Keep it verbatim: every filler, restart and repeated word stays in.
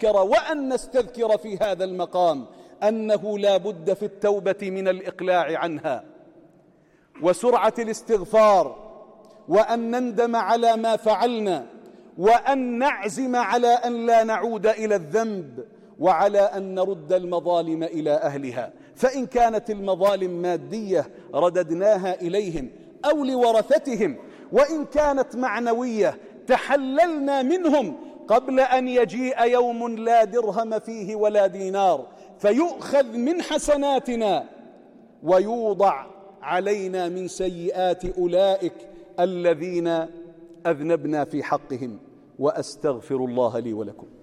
نتذكر وأن نستذكر في هذا المقام أنه لا بد في التوبة من الإقلاع عنها وسرعة الاستغفار، وأن نندم على ما فعلنا، وأن نعزم على أن لا نعود إلى الذنب، وعلى أن نرد المظالم إلى أهلها. فإن كانت المظالم مادية رددناها إليهم أو لورثتهم، وإن كانت معنوية تحللنا منهم قبل أن يجيء يوم لا درهم فيه ولا دينار، فيؤخذ من حسناتنا ويوضع علينا من سيئات أولئك الذين أذنبنا في حقهم. وأستغفر الله لي ولكم.